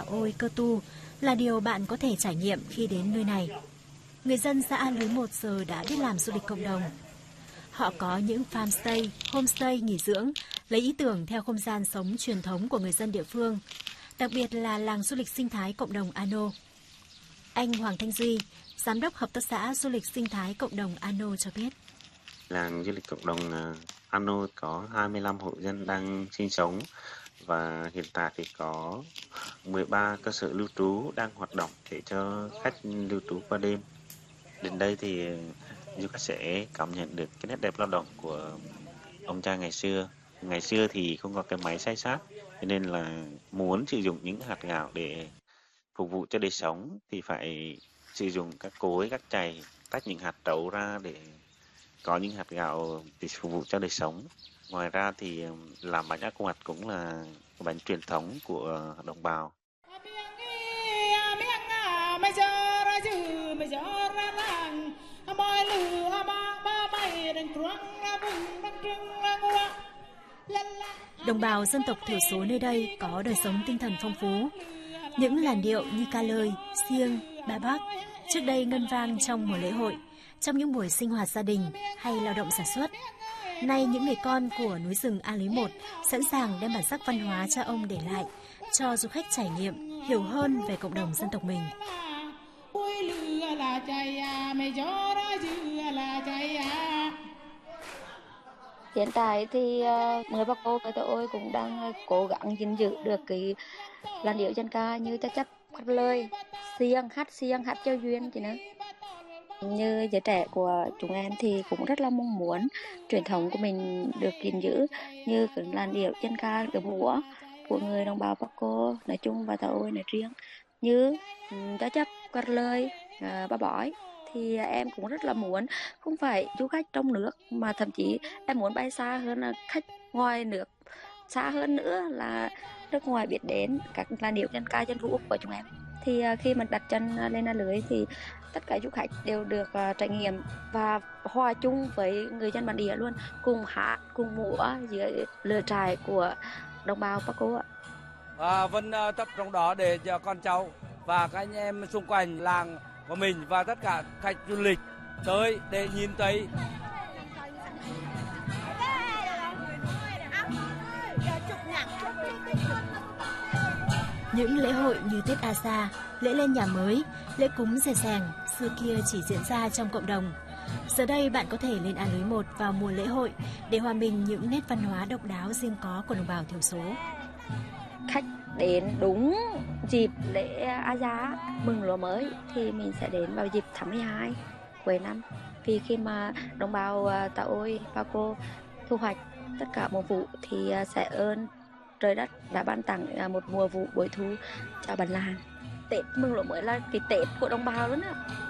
Ôi, Cơ Tu là điều bạn có thể trải nghiệm khi đến nơi này. Người dân xã A Lưới 1 giờ đã biết làm du lịch cộng đồng. Họ có những farmstay, homestay nghỉ dưỡng, lấy ý tưởng theo không gian sống truyền thống của người dân địa phương, đặc biệt là làng du lịch sinh thái cộng đồng Ano. Anh Hoàng Thanh Duy, Giám đốc Hợp tác xã Du lịch Sinh thái Cộng đồng Ano cho biết. Làng du lịch cộng đồng Ano có 25 hộ dân đang sinh sống và hiện tại thì có 13 cơ sở lưu trú đang hoạt động để cho khách lưu trú qua đêm. Đến đây thì du khách sẽ cảm nhận được cái nét đẹp lao động của ông cha ngày xưa. Ngày xưa thì không có cái máy xay sát, cho nên là muốn sử dụng những hạt gạo để phục vụ cho đời sống thì phải sử dụng các cối, các chày, tách những hạt trấu ra để có những hạt gạo để phục vụ cho đời sống. Ngoài ra thì làm bánh ác quạt cũng là bánh truyền thống của đồng bào. Đồng bào dân tộc thiểu số nơi đây có đời sống tinh thần phong phú. Những làn điệu như ca lời, xiêng, ba bác trước đây ngân vang trong mùa lễ hội, trong những buổi sinh hoạt gia đình hay lao động sản xuất. Nay những người con của núi rừng A Lưới 1 sẵn sàng đem bản sắc văn hóa cha ông để lại cho du khách trải nghiệm, hiểu hơn về cộng đồng dân tộc mình. Hiện tại thì người Bắc Cô cái tôi cũng đang cố gắng gìn giữ được cái làn điệu dân ca như cha chấp, hát lời, xiêng, hát giao duyên thì nữa. Như giới trẻ của chúng em thì cũng rất là mong muốn truyền thống của mình được gìn giữ như cái làn điệu dân ca điệu múa của người đồng bào Bắc Cô nói chung và Tà Ôi nói riêng, như cha chấp, hát lời, ba bói. Thì em cũng rất là muốn không phải du khách trong nước mà thậm chí em muốn bay xa hơn là khách ngoài nước, xa hơn nữa là nước ngoài biết đến các làn điệu dân ca dân vũ của chúng em. Thì khi mà đặt chân lên A Lưới thì tất cả du khách đều được trải nghiệm và hòa chung với người dân bản địa luôn, cùng hát, cùng múa dưới lửa trại của đồng bào Bắc Cô ạ. Và vẫn tập trong đó để cho con cháu và các anh em xung quanh làng của mình và tất cả khách du lịch tới để nhìn thấy. Những lễ hội như Tết A Sa, lễ lên nhà mới, lễ cúng dè sèng xưa kia chỉ diễn ra trong cộng đồng. Giờ đây bạn có thể lên A Lưới 1 vào mùa lễ hội để hòa mình những nét văn hóa độc đáo riêng có của đồng bào thiểu số. Khách đến đúng dịp lễ A Giá mừng lúa mới thì mình sẽ đến vào dịp tháng 12 cuối năm, vì khi mà đồng bào Tà Ôi, Ba Cô thu hoạch tất cả mùa vụ thì sẽ ơn trời đất đã ban tặng một mùa vụ bội thu cho bản làng. Tết mừng lúa mới là cái Tết của đồng bào luôn á.